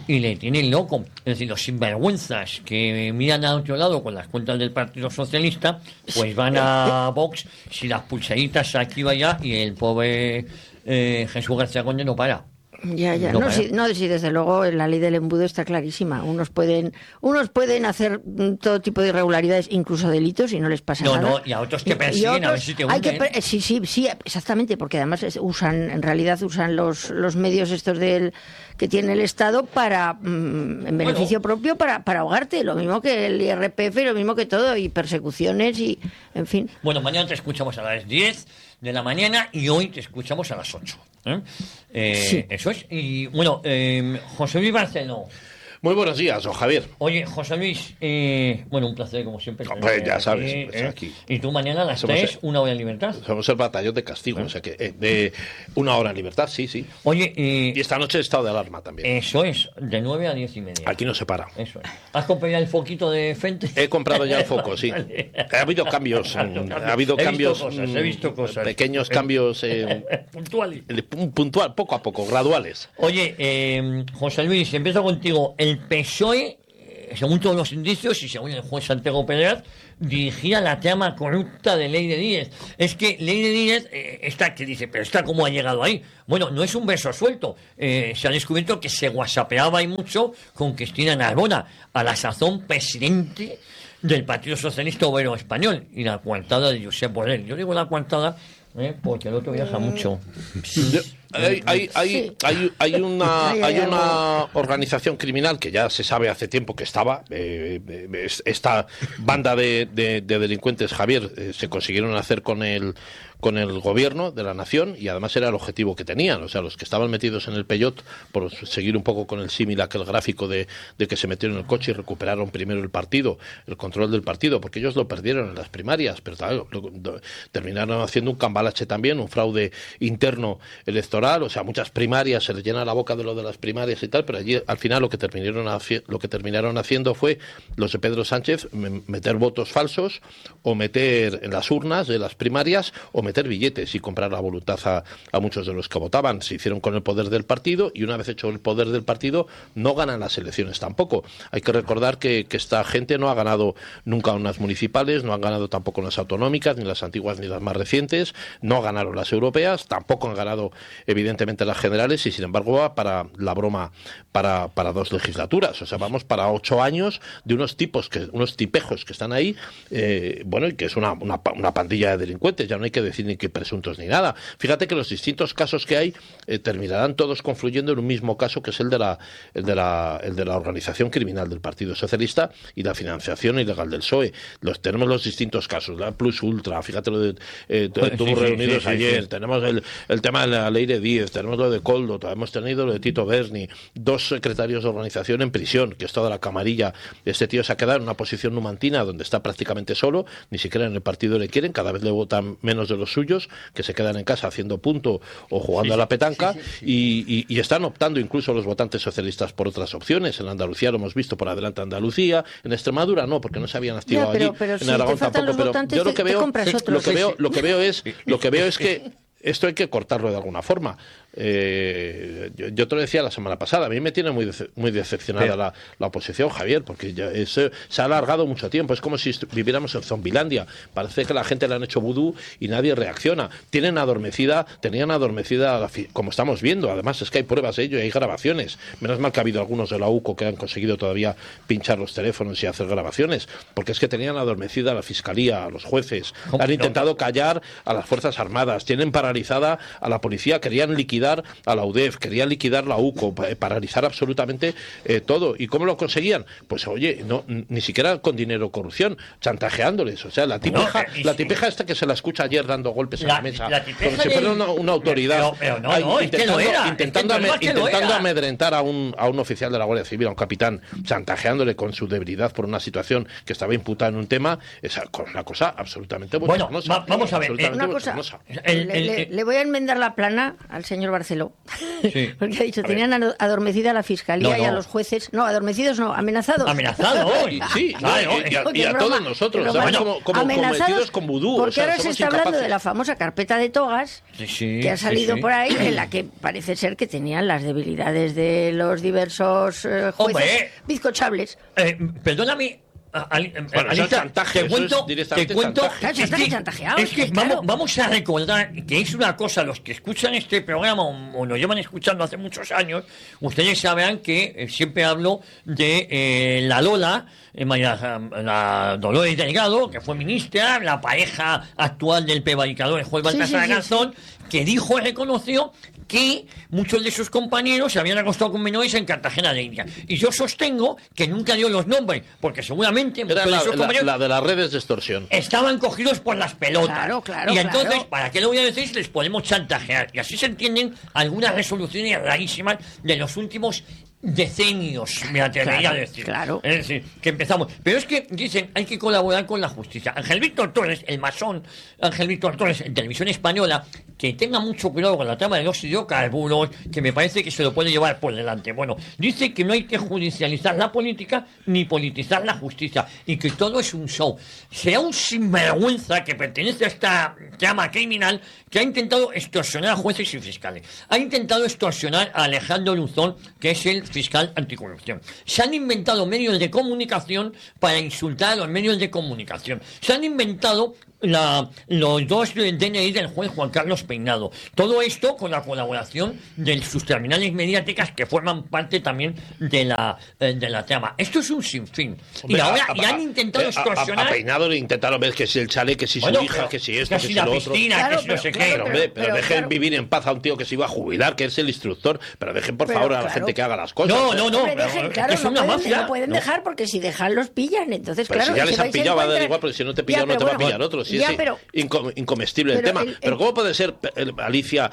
B: y le tienen loco. Es decir, los sinvergüenzas que miran a otro lado con las cuentas del Partido Socialista, pues van a Vox, si las pulseritas aquí va allá, y el pobre Jesús García Conde no para.
V: Ya. No, sí, desde luego la ley del embudo está clarísima. Unos pueden hacer todo tipo de irregularidades, incluso delitos, y no les pasa nada.
B: No, y a otros te persiguen, a ver si te hunden.
V: Sí, exactamente, porque además en realidad usan los medios estos que tiene el Estado para en beneficio propio para ahogarte, lo mismo que el IRPF, lo mismo que todo, y persecuciones y en fin.
B: Bueno, mañana te escuchamos a las 10 de la mañana y hoy te escuchamos a las 8. Sí. Eso es. Y bueno, José Luis Barceló.
C: Muy buenos días, don Javier.
B: Oye, José Luis, bueno, un placer como siempre.
C: Pues ya sabes, aquí.
B: Y tú mañana a las 3, 1 hora en libertad.
C: Somos el batallón de castigo, o sea que de 1 hora en libertad, sí.
B: Oye,
C: y esta noche estado de alarma también.
B: Eso es, de 9 a 10 y media.
C: Aquí no se para.
B: Eso es. ¿Has comprado ya el foquito de frente?
C: He comprado ya el foco, sí. Ha habido cambios,
B: he visto cosas.
C: Pequeños cambios
B: puntuales.
C: Puntual, poco a poco, graduales.
B: Oye, José Luis, empiezo contigo. El PSOE, según todos los indicios y según el juez Santiago Pedraz, dirigía la trama corrupta de Leire Díez. Es que Leire Díez está que dice, pero está cómo ha llegado ahí. Bueno, no es un verso suelto. Se ha descubierto que se whatsappeaba y mucho con Cristina Narbona, a la sazón presidente del Partido Socialista Obrero Español, y la coartada de Josep Borrell. Yo digo la coartada porque el otro viaja mucho.
C: Hay una organización criminal que ya se sabe hace tiempo que estaba. Esta banda de delincuentes, Javier, se consiguieron hacer con el gobierno de la nación, y además era el objetivo que tenían. O sea, los que estaban metidos en el Peyot, por seguir un poco con el símil aquel gráfico de que se metieron en el coche y recuperaron primero el control del partido, porque ellos lo perdieron en las primarias, pero claro, terminaron haciendo un cambalache también, un fraude interno electoral. O sea, muchas primarias, se les llena la boca de lo de las primarias y tal, pero allí al final lo que terminaron haciendo fue los de Pedro Sánchez meter votos falsos, o meter en las urnas de las primarias, o meter billetes y comprar la voluntad a muchos de los que votaban. Se hicieron con el poder del partido, y una vez hecho el poder del partido no ganan las elecciones tampoco. Hay que recordar que esta gente no ha ganado nunca unas municipales, no han ganado tampoco unas autonómicas, ni las antiguas ni las más recientes, no ganaron las europeas, tampoco han ganado evidentemente las generales, y sin embargo va para la broma para 2 legislaturas. O sea, vamos para 8 años de unos tipejos que están ahí, y que es una pandilla de delincuentes. Ya no hay que decir ni que presuntos ni nada. Fíjate que los distintos casos que hay terminarán todos confluyendo en un mismo caso, que es el de la organización criminal del Partido Socialista y la financiación ilegal del PSOE. Tenemos los distintos casos, la Plus Ultra, fíjate lo de tuvo reunidos ayer, tenemos el tema de la Leire Díez, tenemos lo de Coldo, hemos tenido lo de Tito Berni, 2 secretarios de organización en prisión, que es toda la camarilla. Este tío se ha quedado en una posición numantina donde está prácticamente solo, ni siquiera en el partido le quieren, cada vez le votan menos de los suyos, que se quedan en casa haciendo punto o jugando a la petanca, y están optando incluso los votantes socialistas por otras opciones. En Andalucía lo hemos visto, por adelante Andalucía, en Extremadura no, porque no se habían activado allí, en Aragón tampoco, pero yo lo que veo es que esto hay que cortarlo de alguna forma. Yo te lo decía la semana pasada, a mí me tiene muy decepcionada la oposición, Javier, porque se ha alargado mucho tiempo. Es como si viviéramos en Zombilandia. Parece que la gente le han hecho vudú y nadie reacciona. Tenían adormecida, como estamos viendo. Además es que hay pruebas de ello y hay grabaciones. Menos mal que ha habido algunos de la UCO que han conseguido todavía pinchar los teléfonos y hacer grabaciones, porque es que tenían adormecida a la Fiscalía, a los jueces, han intentado callar a las Fuerzas Armadas, tienen paralizada a la policía, querían liquidar a la UDEF, querían liquidar la UCO, paralizar absolutamente todo. ¿Y cómo lo conseguían? Pues oye, ni siquiera con dinero o corrupción, chantajeándoles. O sea, la tipeja esta que se la escucha ayer dando golpes en la mesa, como si fuera una autoridad, intentando amedrentar a un oficial de la Guardia Civil, a un capitán, chantajeándole con su debilidad por una situación que estaba imputada en un tema, es una cosa absolutamente bochornosa.
B: Bueno, vamos a ver.
V: Una cosa, le voy a enmendar la plana al señor Barceló.
B: Sí.
V: Porque ha dicho, tenían adormecida a la fiscalía y a los jueces. No, adormecidos no, amenazados.
B: Amenazados.
C: Sí, claro, y a todos nosotros. Estamos como convencidos con vudú.
V: Porque ahora se está hablando de la famosa carpeta de togas que ha salido por ahí, en la que parece ser que tenían las debilidades de los diversos jueces bizcochables.
B: Perdóname.
C: Bueno, eso es chantaje,
B: te cuento,
V: chantajeado.
B: Es que vamos a recordar que es una cosa, los que escuchan este programa o lo llevan escuchando hace muchos años, ustedes sabrán que siempre hablo de la Lola, la Dolores Delgado, que fue ministra, la pareja actual del prevaricador, el juez Baltasar Garzón, que dijo y reconoció que muchos de sus compañeros se habían acostado con menores en Cartagena de India. Y yo sostengo que nunca dio los nombres, porque seguramente
C: era la de las redes de extorsión.
B: Estaban cogidos por las pelotas.
V: Claro,
B: y entonces, ¿para qué lo voy a decir? Les podemos chantajear. Y así se entienden algunas resoluciones rarísimas de los últimos decenios, me atrevería a decir.
V: Claro.
B: Es decir, que empezamos. Pero es que dicen, hay que colaborar con la justicia. Ángel Víctor Torres, el masón Ángel Víctor Torres, en Televisión Española, que tenga mucho cuidado con la trama de los hidrocarburos, que me parece que se lo puede llevar por delante. Bueno, dice que no hay que judicializar la política ni politizar la justicia, y que todo es un show. Sea un sinvergüenza que pertenece a esta trama criminal que ha intentado extorsionar a jueces y fiscales. Ha intentado extorsionar a Alejandro Luzón, que es el fiscal anticorrupción. Se han inventado medios de comunicación para insultar a los medios de comunicación. Se han inventado los dos DNI del juez Juan Carlos Peinado. Todo esto con la colaboración de sus terminales mediáticas que forman parte también de la trama. Esto es un sinfín.
C: Hombre,
B: y ahora han intentado extorsionar.
C: A Peinado le intentaron ver que si el chalet, que si su hija, que si esto, que si
B: la
C: lo
B: piscina,
C: otro.
B: que si no sé qué.
C: Pero dejen vivir en paz a un tío que se iba a jubilar, que es el instructor. Pero dejen, por favor, a la gente que haga las cosas.
V: Es una mafia. No pueden dejar, porque si dejan los pillan. Entonces,
C: pero
V: claro,
C: si ya les han pillado, va a dar igual, porque si no te pillan, no te va a pillar otro. Si es incomestible el tema. Pero ¿cómo puede ser, Alicia,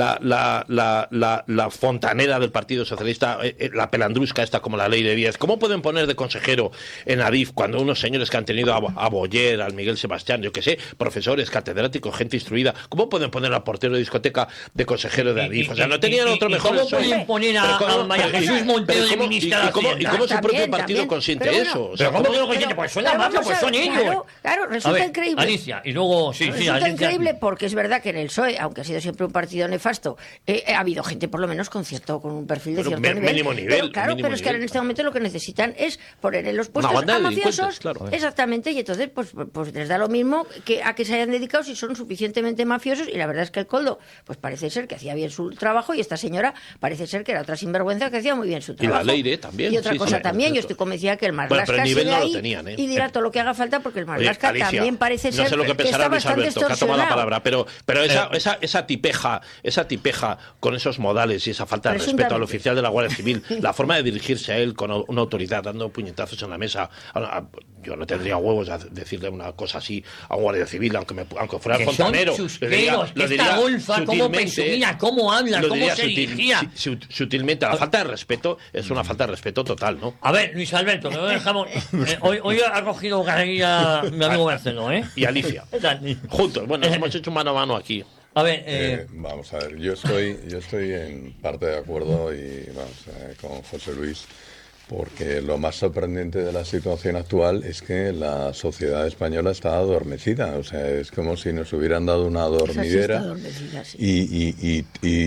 C: la fontanera del Partido Socialista, la pelandrusca esta como la Ley de Vías? ¿Cómo pueden poner de consejero en Adif cuando unos señores que han tenido a Boyer, al Miguel Sebastián, yo que sé, profesores, catedráticos, gente instruida, ¿cómo pueden poner al portero de discoteca de consejero de Adif? O sea, no tenían otro mejor.
B: ¿Cómo pueden poner a María Jesús Montero de ministra?
C: ¿Y cómo su propio partido consiente eso?
B: Pero ¿cómo que lo consiente? Pues son la mafia, pues son ellos.
V: Claro, resulta increíble.
B: Alicia, y luego
V: resulta increíble porque es verdad que en el PSOE, aunque ha sido siempre un partido nefasto, ha habido gente por lo menos con un perfil de cierto nivel. Pero es que ahora en este momento lo que necesitan es poner en los puestos a mafiosos, exactamente, y entonces pues les da lo mismo a que se hayan dedicado si son suficientemente mafiosos. Y la verdad es que el Coldo pues parece ser que hacía bien su trabajo, y esta señora parece ser que era otra sinvergüenza que hacía muy bien su trabajo.
C: Y la Leire también.
V: Y otra cosa también, yo estoy convencida que el Marlaska se ve ahí y dirá todo lo que haga falta, porque el Marlaska también parece ser que está bastante extorsionado.
C: La palabra, pero esa tipeja con esos modales y esa falta de respeto al oficial de la Guardia Civil, la forma de dirigirse a él con una autoridad dando puñetazos en la mesa, yo no tendría huevos a decirle una cosa así a un Guardia Civil, aunque fuera el fontanero.
B: Lo diría golfa, cómo presumía, cómo habla, cómo se dirigía.
C: Sutilmente, la falta de respeto es una falta de respeto total, ¿no?
B: A ver, Luis Alberto, no dejamos. Hoy ha cogido carrilla mi amigo Marcelo, ¿eh?
C: Y Alicia. Juntos, bueno, hemos hecho mano a mano aquí.
B: A ver,
W: vamos a ver, yo estoy en parte de acuerdo con José Luis, porque lo más sorprendente de la situación actual es que la sociedad española está adormecida. O sea, es como si nos hubieran dado una dormidera, y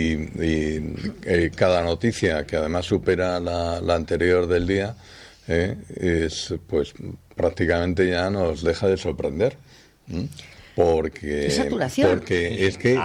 W: cada noticia, que además supera la anterior del día, es pues prácticamente ya nos deja de sorprender. Porque es que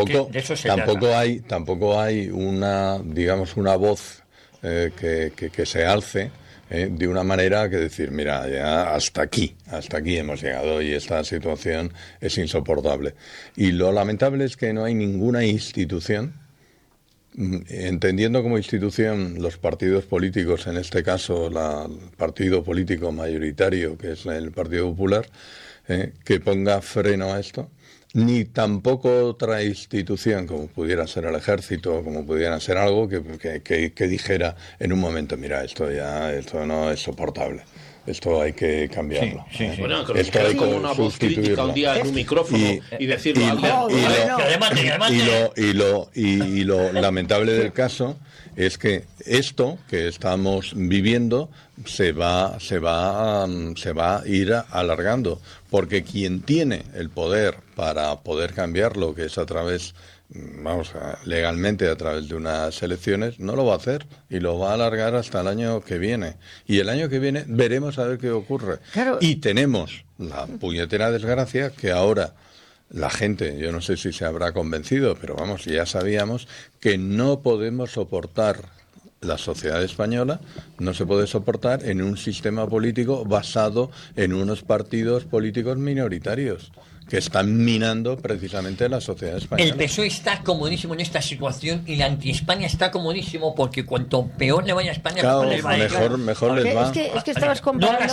W: tampoco hay una, digamos, una voz que se alce de una manera que decir, mira, ya hasta aquí hemos llegado y esta situación es insoportable. Y lo lamentable es que no hay ninguna institución, entendiendo como institución los partidos políticos, en este caso el partido político mayoritario, que es el Partido Popular, que ponga freno a esto, ni tampoco otra institución como pudiera ser el Ejército, como pudiera ser algo que dijera en un momento, mira, esto no es soportable. Esto hay que cambiarlo.
C: Bueno, que esto hay como una voz crítica un día en un micrófono y decirlo.
W: Y lo lamentable del caso es que esto que estamos viviendo se va a ir alargando, porque quien tiene el poder para poder cambiarlo, que es a través, legalmente a través de unas elecciones, no lo va a hacer y lo va a alargar hasta el año que viene. Y el año que viene veremos a ver qué ocurre.
V: Claro.
W: Y tenemos la puñetera desgracia que ahora la gente, yo no sé si se habrá convencido, pero vamos, ya sabíamos que no podemos soportar, la sociedad española no se puede soportar en un sistema político basado en unos partidos políticos minoritarios que están minando precisamente la sociedad española.
B: El PSOE está comodísimo en esta situación y la anti-España está comodísimo, porque cuanto peor le vaya a España,
W: claro,
B: mejor
W: les va.
V: Es que estabas comparando...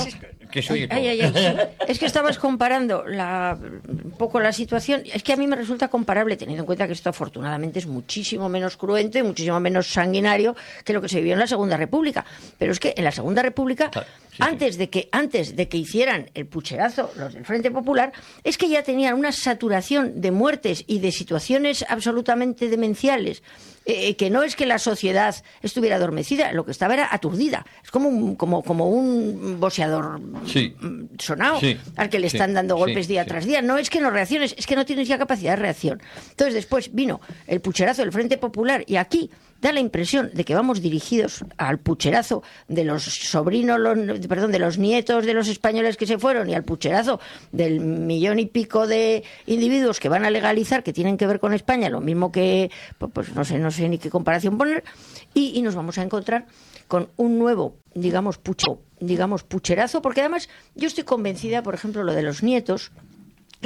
V: Es que estabas comparando un poco la situación. Es que a mí me resulta comparable, teniendo en cuenta que esto afortunadamente es muchísimo menos cruento y muchísimo menos sanguinario que lo que se vivió en la Segunda República. Pero es que en la Segunda República, antes de que hicieran el pucherazo los del Frente Popular, es que ya tenían una saturación de muertes y de situaciones absolutamente demenciales, que no es que la sociedad estuviera adormecida, lo que estaba era aturdida. Es como un boxeador sonado al que le están dando golpes día tras día. No es que no reacciones, es que no tienes ya capacidad de reacción. Entonces después vino el pucherazo del Frente Popular y aquí da la impresión de que vamos dirigidos al pucherazo de los de los nietos de los españoles que se fueron y al pucherazo del 1,5 millones de individuos que van a legalizar, que tienen que ver con España, lo mismo que, pues no sé ni qué comparación poner, y nos vamos a encontrar con un nuevo, digamos, pucherazo, porque además yo estoy convencida, por ejemplo, lo de los nietos,